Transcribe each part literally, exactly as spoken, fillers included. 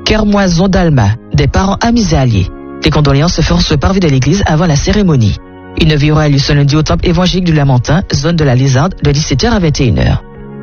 Kermoison d'Alma, des parents amis et alliés. Les condoléances se feront sur le parvis de l'église avant la cérémonie. Une vie aura lieu ce lundi au temple évangélique du Lamentin, zone de la Lézarde, de dix-sept heures à vingt et une heures.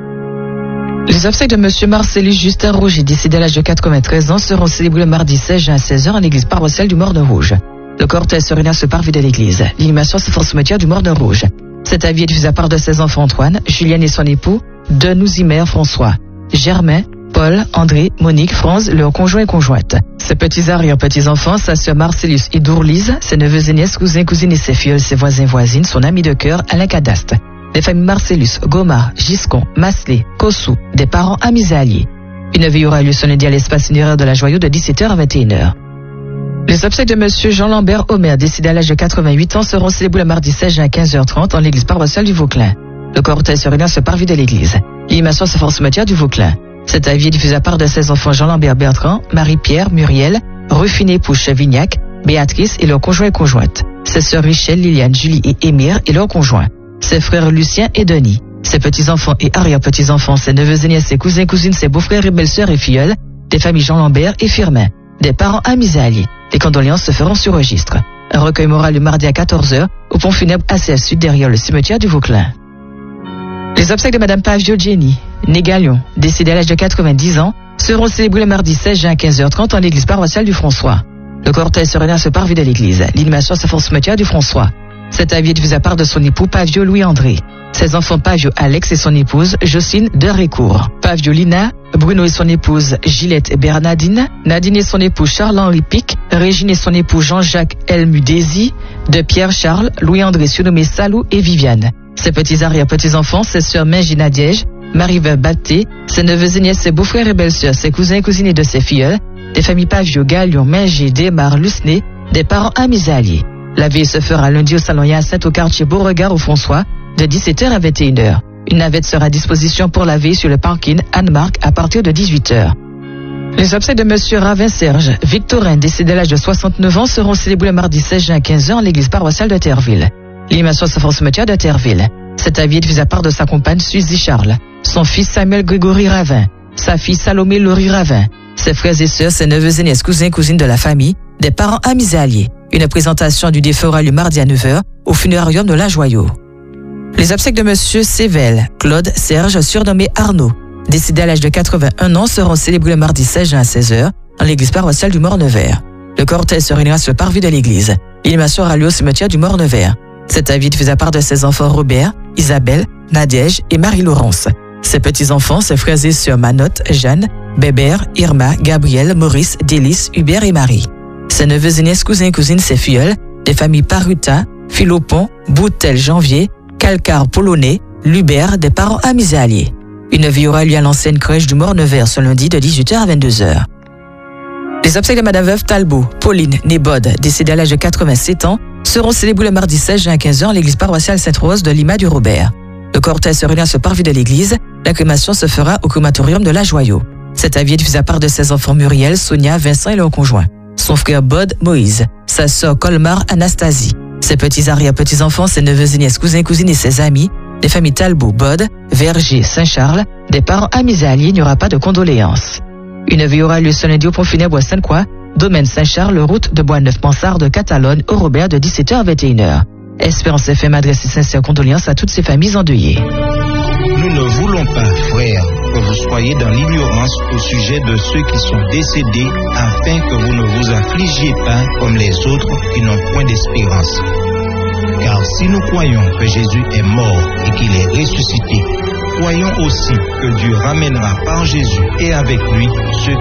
Les obsèques de M. Marcellus Justin Rouget, décédé à l'âge de quatre-vingt-treize ans, seront célébrées le mardi seize juin à seize heures en l'église paroissiale du Morne-Rouge. Le cortège se réunit sur le parvis de l'église. L'inhumation se fait au cimetière du Morne-Rouge. Cet avis est diffusé à part de ses enfants Antoine, Julienne et son époux, de Nouzimer François, Germain, Paul, André, Monique, Franz, leurs conjoints et conjointes. Ses petits arrière-petits-enfants, sa sœur Marcellus et Dourlise, ses neveux et nièces, cousins, cousines et ses filles, ses voisins, voisines, son ami de cœur, Alain Cadaste. Les familles Marcellus, Gomard, Giscon, Maslé, Kossou, des parents amis et alliés. Une veille aura lieu ce lundi à l'espace funéraire de la Joyau de dix-sept heures à vingt et une heures. Les obsèques de M. Jean-Lambert Omer, décédé à l'âge de quatre-vingt-huit ans, seront célébrés le mardi seize juin à quinze heures trente en l'église paroissiale du Vauclin. Le cortège se réunit sur le parvis de l'église. L'inhumation se fait au cimetière du Vauclin. Cet avis est diffusé à part de ses enfants Jean-Lambert Bertrand, Marie-Pierre, Muriel, Rufiné Pouche-Vignac, Béatrice et leurs conjoints et conjointes. Ses sœurs Richelle, Liliane, Julie et Émir et leurs conjoints. Ses frères Lucien et Denis. Ses petits-enfants et arrière-petits-enfants, ses neveux et nièces, ses cousins et cousines, ses beaux-frères et belles-sœurs et filleuls, des familles Jean-Lambert et Firmin, des parents amis et alliés. Les condoléances se feront sur registre. Un recueil moral le mardi à quatorze heures au pont funèbre A C S Sud derrière le cimetière du Vauclin. Les obsèques de Mme Pavio Jenny, née Galion, décédée à l'âge de quatre-vingt-dix ans, seront célébrées le mardi seize juin à quinze heures trente en l'église paroissiale du François. Le cortège se réunit sur le parvis de l'église. L'inhumation se fait au cimetière du François. Cet avis est diffusé à part de son époux Pavio Louis-André. Ses enfants Pavio Alex et son épouse Jocelyne de Récourt. Pavio Lina, Bruno et son épouse Gillette et Bernardine, Nadine et son époux Charles-Henri Pic, Régine et son époux Jean-Jacques Elmudési, de Pierre-Charles, Louis-André surnommé Salou et Viviane. Ses petits arrière-petits-enfants, ses sœurs Mingina Diège, Marie-Veuve Batté, ses neveux et nièces, ses beaux-frères et belles-sœurs, ses cousins et cousines et de ses filleuls, des familles Pavio, Galion, Mingé, Desmar, Lucné, des parents amis et alliés. La veille se fera lundi au salon Hyacinthe au quartier Beauregard au François, de dix-sept heures à vingt et une heures. Une navette sera à disposition pour la veille sur le parking Anne-Marc à partir de dix-huit heures. Les obsèques de M. Ravin Serge, Victorin, décédé à l'âge de soixante-neuf ans, seront célébrés le mardi seize juin à quinze heures en l'église paroissiale de Terreville. L'inhumation se fera au cimetière de Terreville. Cet avis est diffusé à part de sa compagne Suzy Charles, son fils Samuel Grégory Ravin, sa fille Salomé Laurie Ravin, ses frères et sœurs, ses neveux et nièces, cousins et cousines de la famille, des parents amis et alliés. Une présentation du défunt aura lieu mardi à neuf heures au funérarium de la Joyau. Les obsèques de M. Sével, Claude Serge, surnommé Arnaud, décédé à l'âge de quatre-vingt-un ans, seront célébrés le mardi seize juin à seize heures en l'église paroissiale du Morne-Vert. Le cortège se réunira sur le parvis de l'église. L'inhumation aura lieu au cimetière du Morne-Vert. Cet avis est diffusé à part de ses enfants Robert, Isabelle, Nadège et Marie-Laurence. Ses petits-enfants, ses frères et sœurs Manotte, Jeanne, Bébert, Irma, Gabriel, Maurice, Délice, Hubert et Marie. Ses neveux et nièces, cousins et cousines, ses filleuls, des familles Paruta, Philopon, Boutel, Janvier, Calcar, Polonais, Lubert, des parents amis et alliés. Une vie aura lieu à l'ancienne crèche du Morne-Vert ce lundi de dix-huit heures à vingt-deux heures. Les obsèques de Mme Veuve Talbot, Pauline Nébode, décédée à l'âge de quatre-vingt-sept ans, seront célébrés le mardi seize juin à quinze heures en l'église paroissiale Sainte-Rose de Lima du Robert. Le cortège se réunit sur le parvis de l'église. La crémation se fera au crématorium de la Joyau. Cet avis est diffusé à part de ses enfants Muriel, Sonia, Vincent et leurs conjoints. Son frère Bod Moïse, sa sœur Colmar Anastasie, ses petits arrière-petits-enfants, ses neveux et nièces, cousins et cousines et ses amis, des familles Talbot, Bod, Verger, Saint-Charles, des parents amis et alliés, il n'y aura pas de condoléances. Une veille aura lieu ce lundi au pont funèbre à Sainte-Croix, domaine Saint-Charles, route de Bois-Neuf-Mansart de Catalogne au Robert de dix-sept heures à vingt et une heures. Espérance F M adresse ses sincères condoléances à toutes ces familles endeuillées. Nous ne voulons pas, frères, que vous soyez dans l'ignorance au sujet de ceux qui sont décédés, afin que vous ne vous affligiez pas comme les autres qui n'ont point d'espérance. Car si nous croyons que Jésus est mort et qu'il est ressuscité, croyons aussi que Dieu ramènera par Jésus et avec lui ceux